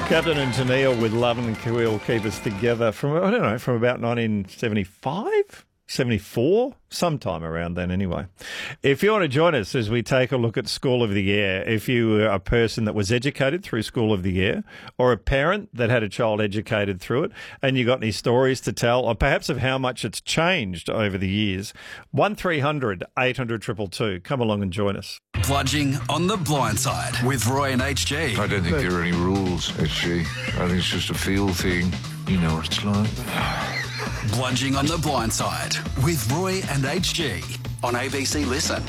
Captain and Tennille with Love and We'll Keep Us Together from about 1975, 74, sometime around then anyway. If you want to join us as we take a look at School of the Air, if you were a person that was educated through School of the Air or a parent that had a child educated through it and you got any stories to tell or perhaps of how much it's changed over the years, 1300 800 222. Come along and join us. Bludging on the Blind Side with Roy and HG. I don't think there are any rules, HG. I think it's just a feel thing. You know what it's like. Bludging on the Blind Side with Roy and HG on ABC Listen.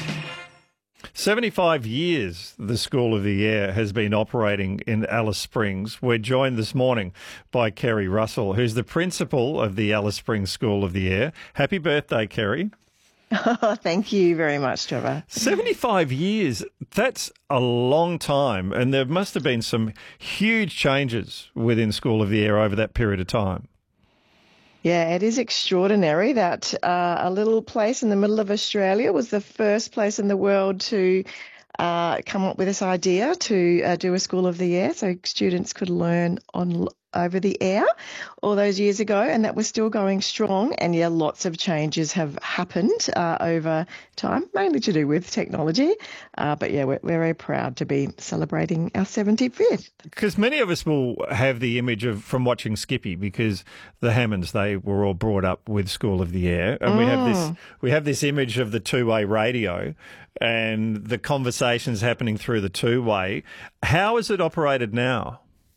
75 years the School of the Air has been operating in Alice Springs. We're joined this morning by Kerry Russell, who's the principal of the Alice Springs School of the Air. Happy birthday, Kerry. Oh, thank you very much, Trevor. 75 years, that's a long time, and there must have been some huge changes within School of the Air over that period of time. Yeah, it is extraordinary that a little place in the middle of Australia was the first place in the world to come up with this idea to do a School of the Air so students could learn over the air all those years ago, and that was still going strong. And yeah, lots of changes have happened over time, mainly to do with technology. But yeah, we're very proud to be celebrating our 75th. Because many of us will have the image of from watching Skippy, because the Hammonds, they were all brought up with School of the Air, and we have this image of the two-way radio and the conversations happening through the two-way. How is it operated now?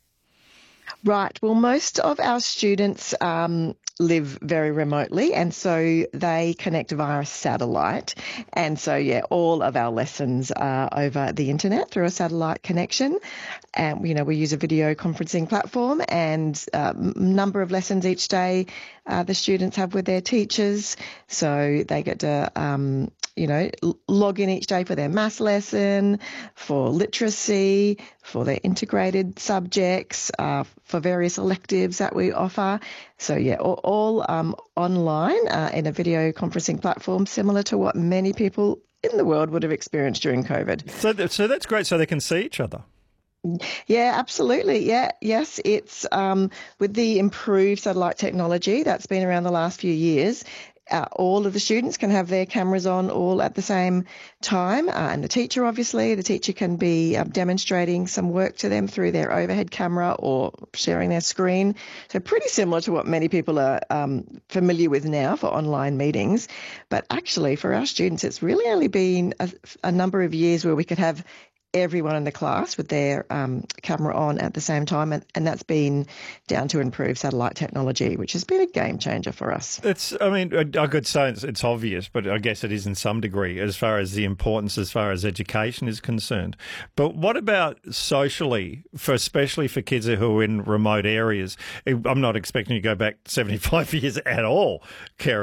Right. Well, most of our students live very remotely, and so they connect via satellite. And so, yeah, all of our lessons are over the internet through a satellite connection. And, we use a video conferencing platform, and a number of lessons each day the students have with their teachers. So they get to, log in each day for their maths lesson, for literacy, for their integrated subjects, for various electives that we offer. So, yeah, all online in a video conferencing platform, similar to what many people in the world would have experienced during COVID. So that's great, so they can see each other. Yeah, absolutely. Yeah, yes, it's with the improved satellite technology that's been around the last few years. All of the students can have their cameras on all at the same time, and the teacher can be demonstrating some work to them through their overhead camera or sharing their screen. So pretty similar to what many people are familiar with now for online meetings. But actually for our students, it's really only been a number of years where we could have everyone in the class with their camera on at the same time, and that's been down to improved satellite technology, which has been a game changer for us. I could say it's obvious, but I guess it is in some degree as far as the importance as far as education is concerned. But what about socially, especially for kids who are in remote areas? I'm not expecting you to go back 75 years at all, Kerry.